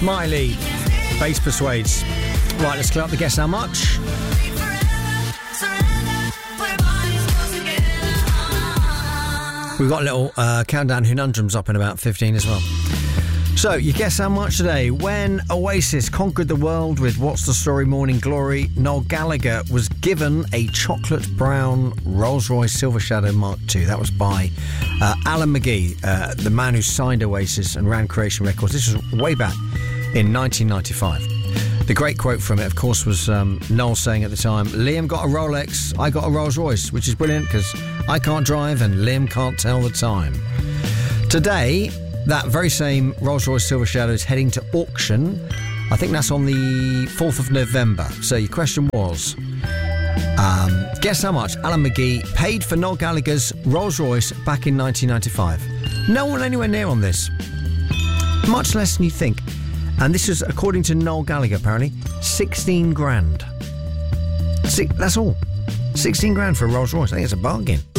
Smiley, Bass Persuades. Right, let's clear up the guess how much. We've got a little countdown conundrums up in about 15 as well. So, you guess how much today? When Oasis conquered the world with What's the Story Morning Glory, Noel Gallagher was given a chocolate brown Rolls-Royce Silver Shadow Mark II. That was by Alan McGee, the man who signed Oasis and ran Creation Records. This was way back in 1995. The great quote from it, of course, was Noel saying at the time, Liam got a Rolex, I got a Rolls-Royce, which is brilliant because I can't drive and Liam can't tell the time. Today, that very same Rolls-Royce Silver Shadow is heading to auction. I think that's on the 4th of November. So your question was, guess how much Alan McGee paid for Noel Gallagher's Rolls-Royce back in 1995? No one anywhere near on this. Much less than you think. And this is, according to Noel Gallagher, apparently, 16 grand. That's all. 16 grand for a Rolls-Royce. I think it's a bargain.